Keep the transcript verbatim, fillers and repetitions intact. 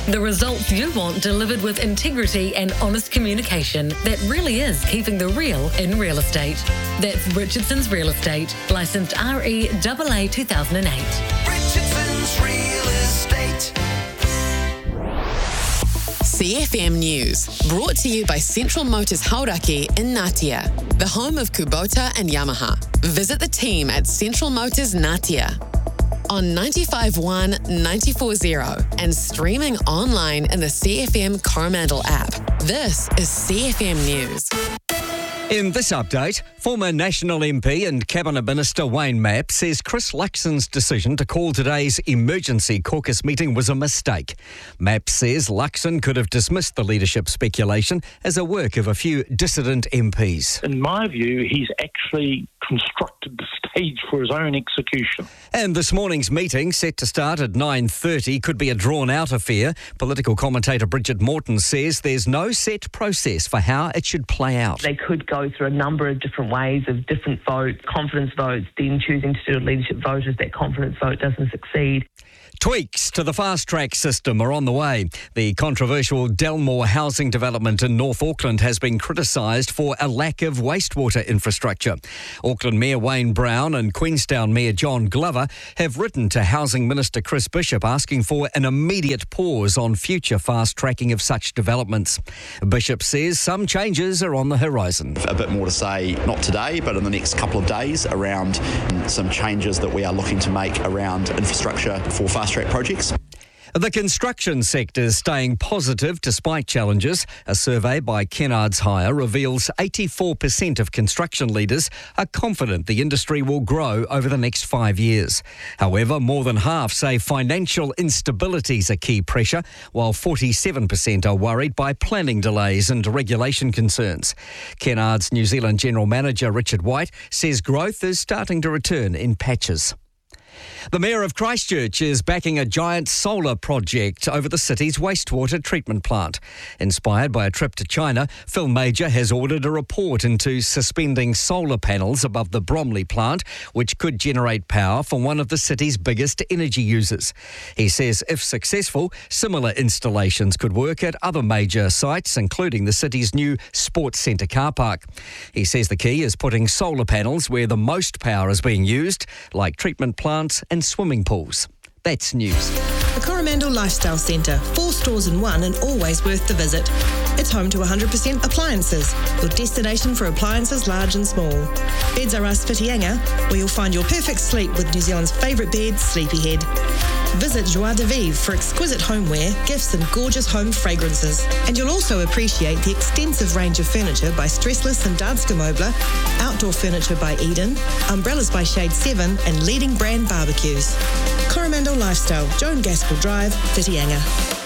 The results you want delivered with integrity and honest communication that really is keeping the real in real estate. That's Richardson's Real Estate, licensed R E A A two thousand eight. Richardson's Real Estate. C F M News, brought to you by Central Motors Hauraki in Ngatea, the home of Kubota and Yamaha. Visit the team at Central Motors Ngatea on ninety-five point one, ninety-four point zero and streaming online in the C F M Coromandel app. This is C F M News. In this update, former National M P and Cabinet Minister Wayne Mapp says Chris Luxon's decision to call today's emergency caucus meeting was a mistake. Mapp says Luxon could have dismissed the leadership speculation as a work of a few dissident M Ps. In my view, he's actually constructed the stage for his own execution. And this morning's meeting, set to start at nine thirty, could be a drawn-out affair. Political commentator Bridget Morton says there's no set process for how it should play out. They could go through a number of different ways of different votes, confidence votes, then choosing to do a leadership vote if that confidence vote doesn't succeed. Tweaks to the fast-track system are on the way. The controversial Delmore housing development in North Auckland has been criticised for a lack of wastewater infrastructure. Auckland Mayor Wayne Brown and Queenstown Mayor John Glover have written to Housing Minister Chris Bishop asking for an immediate pause on future fast-tracking of such developments. Bishop says some changes are on the horizon. A bit more to say, not today, but in the next couple of days, around some changes that we are looking to make around infrastructure for fast track projects. The construction sector is staying positive despite challenges. A survey by Kennards Hire reveals eighty-four percent of construction leaders are confident the industry will grow over the next five years. However, more than half say financial instability is a key pressure, while forty-seven percent are worried by planning delays and regulation concerns. Kennards New Zealand General Manager Richard White says growth is starting to return in patches. The Mayor of Christchurch is backing a giant solar project over the city's wastewater treatment plant. Inspired by a trip to China, Phil Major has ordered a report into suspending solar panels above the Bromley plant, which could generate power for one of the city's biggest energy users. He says if successful, similar installations could work at other major sites, including the city's new sports centre car park. He says the key is putting solar panels where the most power is being used, like treatment plants and swimming pools. That's news. The Coromandel Lifestyle Centre, four stores in one and always worth the visit. It's home to one hundred percent appliances, your destination for appliances large and small. Beds R Us Whitianga, where you'll find your perfect sleep with New Zealand's favourite bed, Sleepyhead. Visit Joie de Vivre for exquisite homeware, gifts and gorgeous home fragrances. And you'll also appreciate the extensive range of furniture by Stressless and Danske Möbler, outdoor furniture by Eden, umbrellas by Shade seven and leading brand barbecues. Coromandel Lifestyle, Joan Gaskell Drive, Whitianga.